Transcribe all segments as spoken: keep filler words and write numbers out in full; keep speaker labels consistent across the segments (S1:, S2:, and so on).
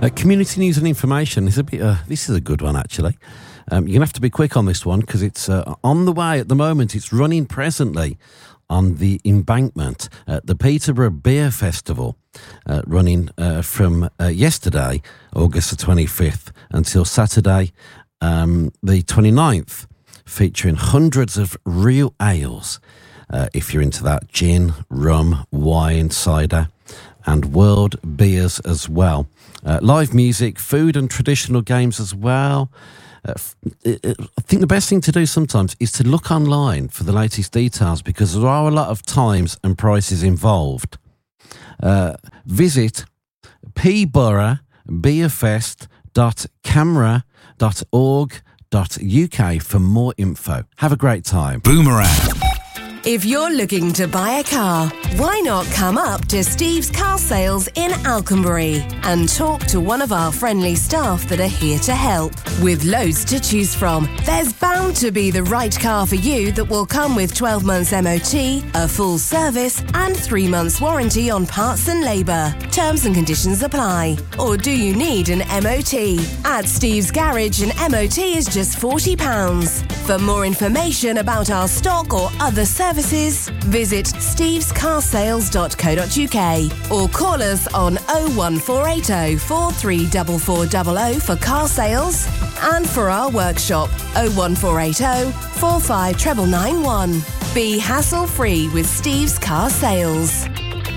S1: Uh, community news and information is a bit. Uh, this is a good one, actually. Um, you're going to have to be quick on this one because it's uh, on the way at the moment. It's running presently on the embankment at the Peterborough Beer Festival, uh, running uh, from uh, yesterday, August the twenty-fifth, until Saturday, um, the twenty-ninth, featuring hundreds of real ales. Uh, if you're into that, gin, rum, wine, cider, and world beers as well. Uh, live music, food and traditional games as well. Uh, it, it, I think the best thing to do sometimes is to look online for the latest details because there are a lot of times and prices involved. Uh, visit peterborough beer fest dot camera dot org dot U K for more info. Have a great time.
S2: Boomerang.
S3: If you're looking to buy a car, why not come up to Steve's Car Sales in Alconbury and talk to one of our friendly staff that are here to help. With loads to choose from, there's bound to be the right car for you that will come with twelve months M O T, a full service and three months warranty on parts and labour. Terms and conditions apply. Or do you need an M O T? At Steve's Garage, an M O T is just forty pounds. For more information about our stock or other services, visit steves car sales dot co dot U K or call us on oh one four eight oh, four three four four zero zero for car sales and for our workshop oh one four eight oh, four five nine nine nine one. Be hassle-free with Steve's Car Sales.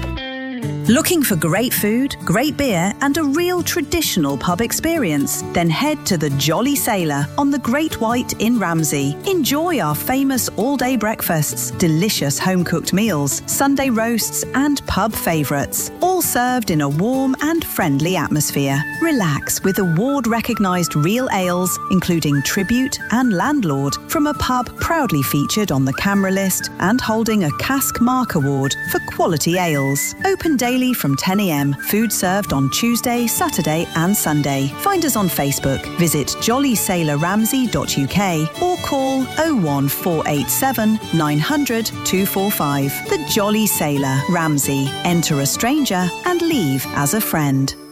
S4: Looking for great food, great beer and a real traditional pub experience? Then head to the Jolly Sailor on the Great White in Ramsey. Enjoy our famous all-day breakfasts, delicious home-cooked meals, Sunday roasts and pub favourites, all served in a warm and friendly atmosphere. Relax with award-recognised real ales, including Tribute and Landlord, from a pub proudly featured on the Camera List and holding a Cask Mark Award for quality ales. Open daily from ten a m. Food served on Tuesday, Saturday and Sunday. Find us on Facebook. Visit jolly sailor ramsey dot U K or call oh one four eight seven, nine hundred, two four five. The Jolly Sailor, Ramsey. Enter a stranger and leave as a friend.